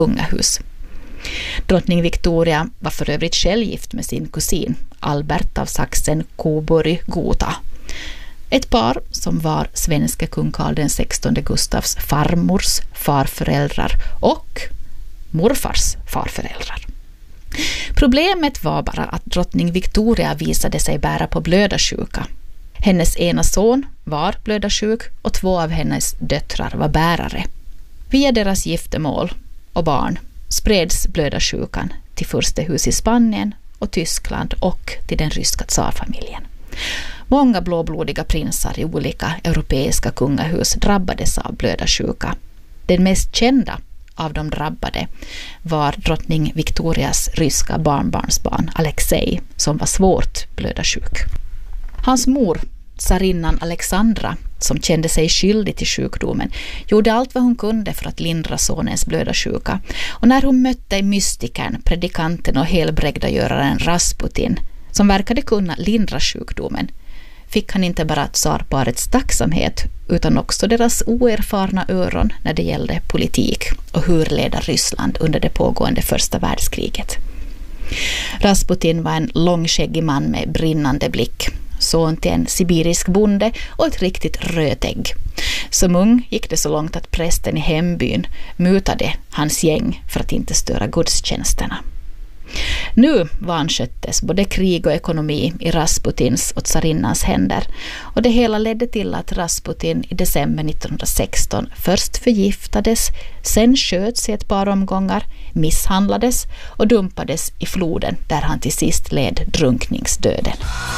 kungahus. Drottning Victoria var för övrigt själv gift med sin kusin Albert av Sachsen-Coburg-Gotha. Ett par som var svenska kung Karl XVI Gustavs farmors farföräldrar och morfars farföräldrar. Problemet var bara att drottning Victoria visade sig bära på blödarsjuka. Hennes ena son var blödarsjuk och 2 av hennes döttrar var bärare. Via deras giftermål och barn spreds blödarsjukan till furstehus i Spanien och Tyskland och till den ryska tsarfamiljen. Många blåblodiga prinsar i olika europeiska kungahus drabbades av blödarsjuka. Den mest kända av de drabbade var drottning Victorias ryska barnbarnsbarn Alexei, som var svårt blödarsjuk. Hans mor, tsarinnan Alexandra, som kände sig skyldig till sjukdomen, gjorde allt vad hon kunde för att lindra sonens blödarsjuka. Och när hon mötte mystikern, predikanten och helbrägdagöraren Rasputin, som verkade kunna lindra sjukdomen, fick han inte bara tsarparets tacksamhet utan också deras oerfarna öron när det gällde politik och hur leda Ryssland under det pågående första världskriget. Rasputin var en långskäggig man med brinnande blick, son till en sibirisk bonde och ett riktigt rötägg. Som ung gick det så långt att prästen i hembyn mutade hans gäng för att inte störa gudstjänsterna. Nu vansköttes både krig och ekonomi i Rasputins och tsarinnans händer, och det hela ledde till att Rasputin i december 1916 först förgiftades, sen sköts i ett par omgångar, misshandlades och dumpades i floden där han till sist led drunkningsdöden.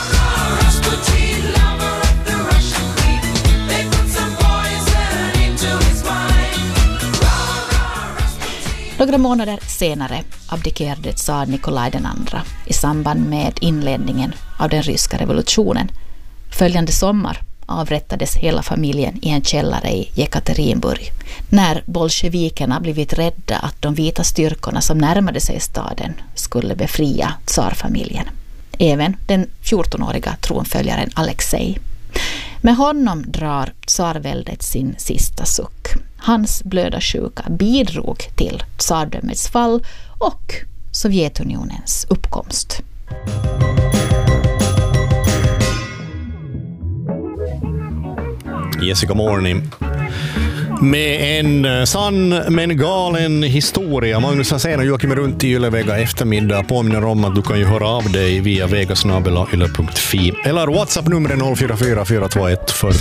Några månader senare abdikerade tsar Nikolaj II i samband med inledningen av den ryska revolutionen. Följande sommar avrättades hela familjen i en källare i Jekaterinburg, när bolsjevikerna blivit rädda att de vita styrkorna som närmade sig staden skulle befria tsarfamiljen. Även den 14-åriga tronföljaren Alexei. Med honom drar tsarväldet sin sista suck. Hans blödarsjuka bidrog till tsardömets fall och Sovjetunionens uppkomst. Jessica Morni med en sann men galen historia. Magnus Hansén och Joakim runt i Yle-Vega eftermiddag. Påminner om att du kan ju höra av dig via vegasnabela.yle.fi eller WhatsApp numret 044 421 40